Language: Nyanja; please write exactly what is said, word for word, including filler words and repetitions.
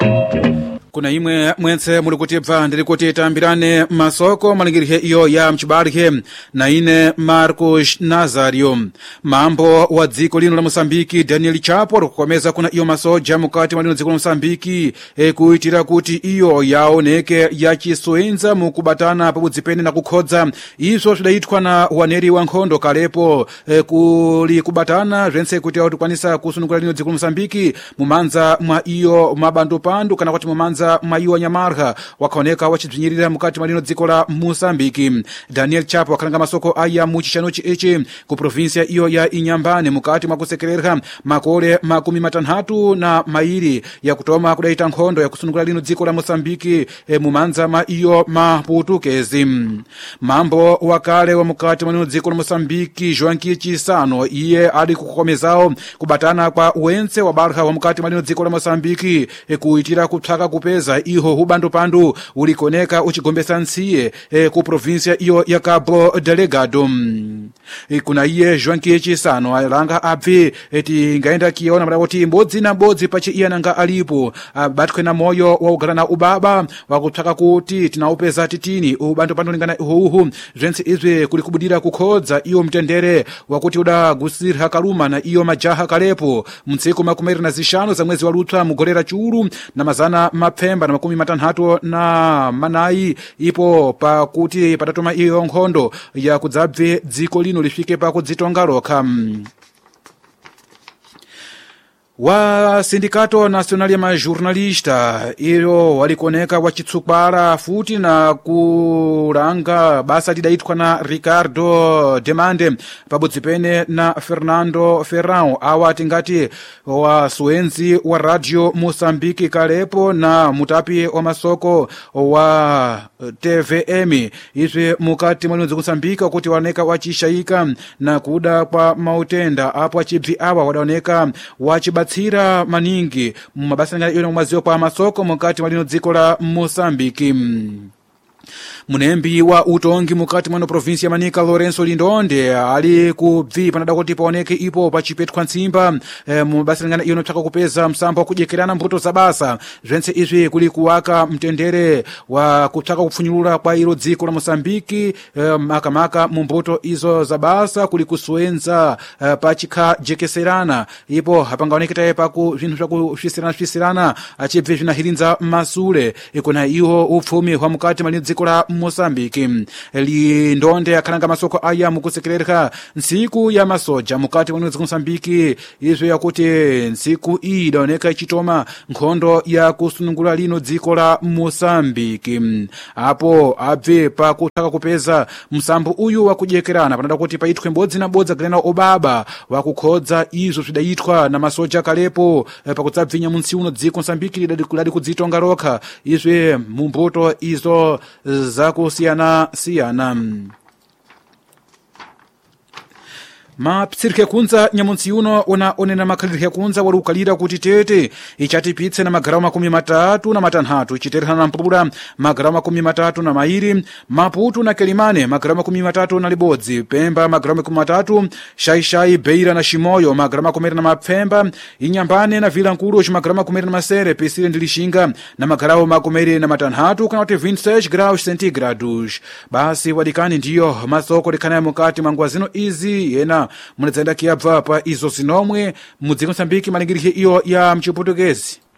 Kuna imwe mwense mulikutibva ndiri kuti tambirane masoko malingirihe iyo ya mchibarihe na ine Marcos Nazario. Mambo wa dziko lino la Mosambiki Daniel Chapo kukomeza kuna iyo masoja mukati malino dziko la Mosambiki e, kuitira kuti iyo yaoneke yachisoenza mukubatana pabudzipene na kukhodza iso zvidaitwa na waneri wa nkhondo kalepo e, kuli kubatana zvense kuti autukwanisa kusunukula lino dziko la Mosambiki mumanza mwa iyo mabandopandu kana kuti mumanza maiwa nyamarha wakaoneka wachibzinyirira mukati malino dziko la Mosambiki. Daniel Chapo wakalanga masoko aya muchishanochi echi ku provinsia iyo ya Inyambane mukati mwakusekerera makole makumi matanhatu na mairi ya kutoma kudaita nkhondo ya kusunukula lino dziko la Mosambiki e, mumanza ma iyo maputukezi. Mambo wakale wa mukati malino dziko la Mosambiki Joanki Chisano iye ali kukomezao kubatana kwa wense wa barha wa mukati malino dziko la Mosambiki e, kuitira kutsaka kupeza iho hubando pandu ulikoneka uchigombesa nsiye e, ku provinsia iyo ya Cabo Delgado. E, kuna iye Joanki Chisano alanga abvi eti ngaenda kiona mara woti mbodzi na mbodzi pachi iya nanga alipo batkwe na moyo wa ugarana ubaba wakutaka kuti tinaupeza titini ubando pandu lingana uhu zvensi izwe kulikubudira kukhodza iyo mtendere wakuti uda gusirha kaluma na iyo majaha kalepo mtsiku makumeri na zishano za mwezi wa Lutha mugorera churu na mazana mapemba na makumi matanhatu na manai ipo pa kuti patatoma iyo nkhondo ya kudzabve dziko lino lifike pa kudzitonga roka. Wa Sindicato Nacional ya Majornalista ilo walikoneka wachitsukbara futi na kuranga basa lidaitwa na Ricardo Demande pabudzipene na Fernando Ferrão awa tingati wa suenzi wa Radio Mosambiki kalepo na mutapi wa masoko wa T V M izwe mukati mwalino Mosambika kuti waneka wachishaika na kuda kwa mautenda apo achibvi awa wadaoneka wachibatsi Tsira maningi mabasa ngana iyo mwazio kwa masoko mukati malino dziko la Mosambiki. Munembi wa utongi mukati mwano provinsia Manika Lorenzo Lindonde ali kubvi panada kuti paoneke ipo pachipetkwa nsimba e, mubasa ngana iyo notaka kupeza msambo kujekerana mbuto za basa zvense izvi kuli kuwaka mtendere wa kutaka kupfunyulura kwa ilo dziko la Mosambiki e, makamaka mumbuto izo za basa kuli kusuenza e, pachika jekeserana ipo hapangaoneketa paku vinhu vya kufisirana fisirana achibve vinahirinza masule e, kuna iho ufumi wa mukati malino dziko la Mosambiki. Lindonde akalanga masoko aya mukusekerera nsiku ya masoja mukati mwa Mosambiki izwe yakuti nsiku iyi idaoneka ichitoma nkhondo ya kusunungula lino dziko la Mosambiki. Apo abve pa kutaka kupeza msambo uyu wa kujekerana panada kuti paitwe mbodzi na bodza galena obaba wa kukhodza izo zvidaitwa na masoja kalepo pa kutsabvinya munsi uno dziko Mosambiki lidadi kudzitonga roka izwe mumbuto izo za kusiyana siyana. Mapsirike kunza nyamunsi uno ona onena makhalirike kunza wali ukalira kuti tete ichatipitse na magaramu makumi matatu na matanhatu ichiterana na mpula magaramu makumi matatu na mairi Maputo na Kelimane magaramu makumi matatu na libodzi Pemba magaramu makumi matatu Shaishai Beira na Shimoyo magaramu makumi na mapemba Inyambane na Vilankuru magaramu makumi na masere Pesile ndilishinga na magaramu makumi na matanhatu kana kuti vintage graus centigrados. Basi wadikani ndiyo masoko likana mukati mangwazino izi yena munadzenda kiabva pa izo zinomwe mudziko Mosambiki malingirihe iyo ya mchiputukezi.